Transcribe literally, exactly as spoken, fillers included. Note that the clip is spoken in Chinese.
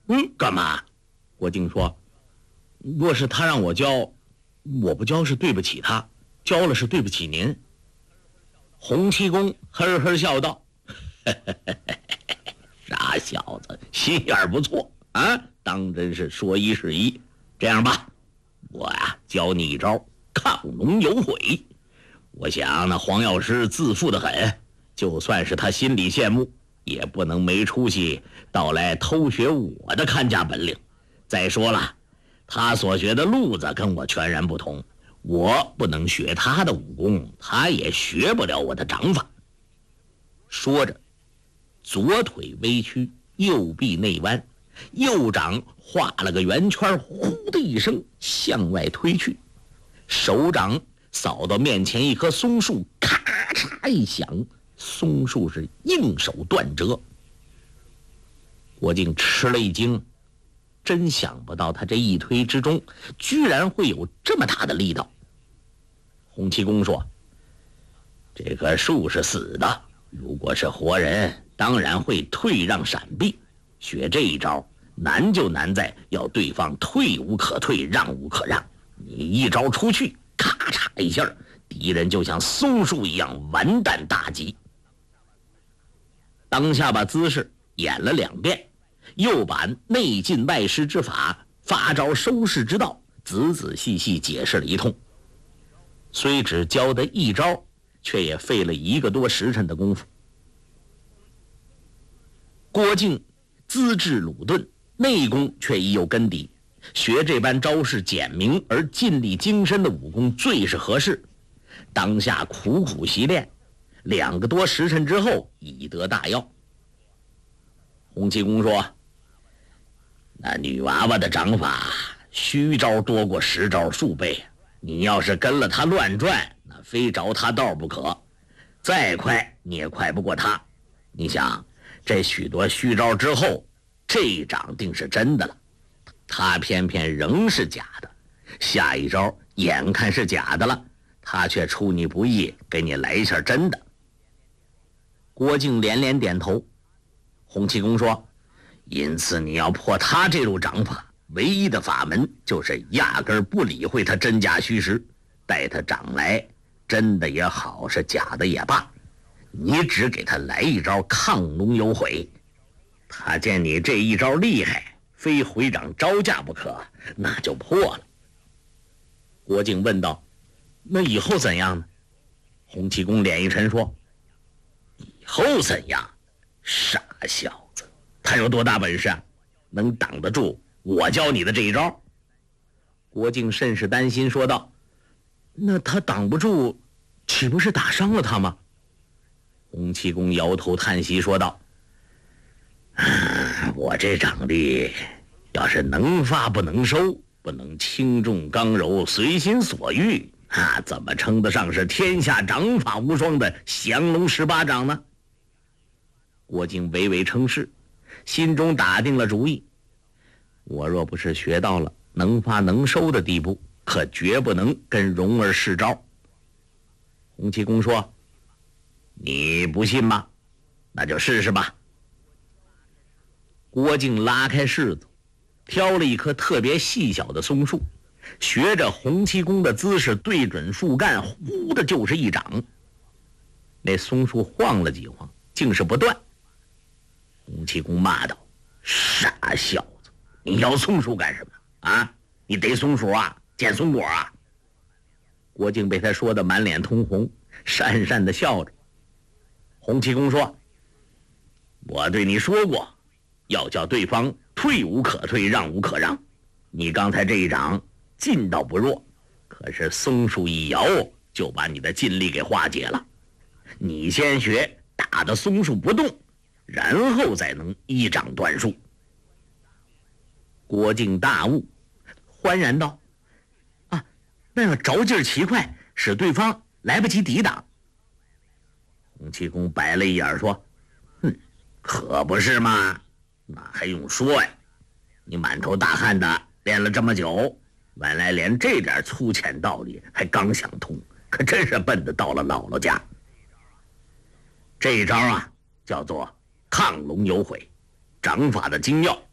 嗯，干嘛？郭靖说：“若是他让我教，我不教是对不起他，教了是对不起您。”洪七公呵呵笑道：“傻小子，心眼不错啊，当真是说一是一。这样吧，我呀教你一招亢龙有悔。我想那黄药师自负得很，就算是他心里羡慕，也不能没出息到来偷学我的看家本领。再说了，他所学的路子跟我全然不同，我不能学他的武功，他也学不了我的掌法。”说着，左腿微屈，右臂内弯，右掌画了个圆圈，呼的一声向外推去，手掌扫到面前一棵松树，咔嚓一响，松树是应手断折。郭靖吃了一惊，真想不到他这一推之中居然会有这么大的力道。洪七公说：“这棵树是死的，如果是活人，当然会退让闪避。学这一招难就难在要对方退无可退，让无可让。你一招出去，咔嚓一下，敌人就像松树一样完蛋大吉。”当下把姿势演了两遍，又把内进外施之法、发招收势之道仔仔细细解释了一通。虽只教得一招，却也费了一个多时辰的功夫。郭靖资质鲁钝，内功却已有根底，学这般招式简明而尽力精深的武功最是合适。当下苦苦习练，两个多时辰之后已得大要。洪七公说：“那女娃娃的掌法虚招多过实招数倍，你要是跟了她乱转，那非着她道不可。再快你也快不过她。你想，这许多虚招之后，这一掌定是真的了，她偏偏仍是假的。下一招眼看是假的了，她却出你不意，给你来一下真的。”郭靖连连点头。洪七公说：“因此你要破他这路掌法，唯一的法门就是压根儿不理会他真假虚实，待他掌来，真的也好，是假的也罢，你只给他来一招亢龙有悔。他见你这一招厉害，非回掌招架不可，那就破了。”郭靖问道：“那以后怎样呢？”洪七公脸一沉说：“以后怎样？傻小子，他有多大本事啊？能挡得住我教你的这一招？”郭靖甚是担心，说道：“那他挡不住，岂不是打伤了他吗？”洪七公摇头叹息，说道：“啊，我这掌力，要是能发不能收，不能轻重刚柔随心所欲，啊，怎么称得上是天下掌法无双的降龙十八掌呢？”郭靖微微称是，心中打定了主意：我若不是学到了能发能收的地步，可绝不能跟蓉儿试招。洪七公说：“你不信吗？那就试试吧。”郭靖拉开柿子，挑了一棵特别细小的松树，学着洪七公的姿势，对准树干，呼的就是一掌。那松树晃了几晃，竟是不断。洪七公骂道：“傻小子，你摇松树干什么啊？你逮松鼠啊？捡松果啊？”郭靖被他说得满脸通红，讪讪地笑着。洪七公说：“我对你说过，要叫对方退无可退，让无可让。你刚才这一掌劲道不弱，可是松树一摇，就把你的劲力给化解了。你先学打的松树不动，然后再能一掌断树。”郭靖大悟，欢然道：“啊，那要着劲儿奇快，使对方来不及抵挡。”洪七公白了一眼说：“哼，可不是嘛，那还用说呀？你满头大汗的练了这么久，原来连这点粗浅道理还刚想通，可真是笨的到了姥姥家。这一招啊，叫做亢龙有悔，掌法的精要